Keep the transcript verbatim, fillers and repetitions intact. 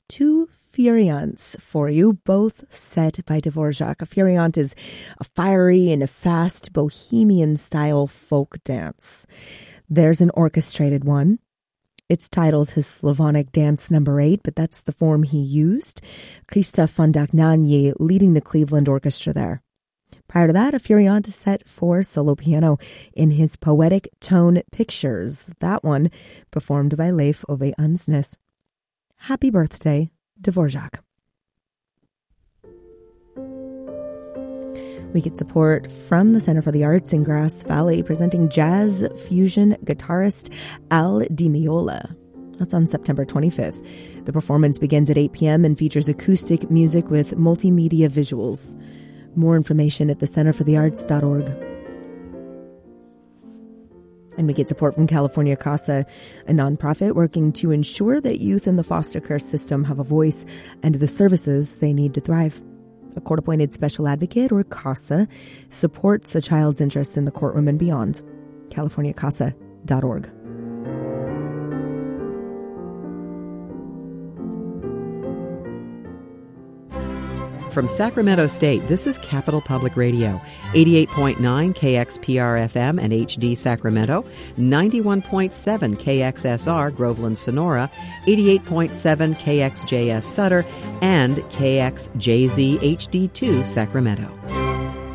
two Furiants for you, both set by Dvorak. A Furiant is a fiery and a fast bohemian-style folk dance. There's an orchestrated one. It's titled his Slavonic Dance Number eight, but that's the form he used. Christophe Fondagnani leading the Cleveland Orchestra there. Prior to that, a Furiant set for solo piano in his Poetic Tone Pictures. That one performed by Leif Ove Ansnes. Happy birthday, Dvorak. We get support from the Center for the Arts in Grass Valley, presenting jazz fusion guitarist Al Di Meola. That's on September twenty-fifth. The performance begins at eight p.m. and features acoustic music with multimedia visuals. More information at the center for the arts dot org. And we get support from California CASA, a nonprofit working to ensure that youth in the foster care system have a voice and the services they need to thrive. A court-appointed special advocate, or CASA, supports a child's interests in the courtroom and beyond. California Casa dot org. From Sacramento State, this is Capital Public Radio, eighty-eight point nine K X P R F M and H D Sacramento, ninety-one point seven K X S R Groveland Sonora, eighty-eight point seven K X J S Sutter, and K X J Z H D two Sacramento.